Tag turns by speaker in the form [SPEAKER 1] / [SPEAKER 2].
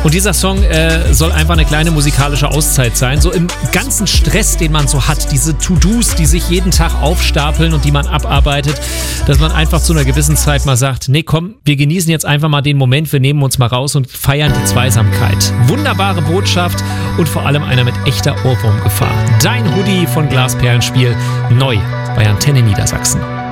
[SPEAKER 1] Und dieser Song soll einfach eine kleine musikalische Auszeit sein. So im ganzen Stress, den man so hat, diese To-Dos, die sich jeden Tag aufstapeln und die man abarbeitet, dass man einfach zu einer gewissen Zeit mal sagt, nee komm, wir genießen jetzt einfach mal den Moment, wir nehmen uns mal raus und feiern die Zweisamkeit. Wunderbare Botschaft und vor allem einer mit echter Ohrwurmgefahr. Dein Hoodie von Glasperlenspiel, neu bei Antenne Niedersachsen.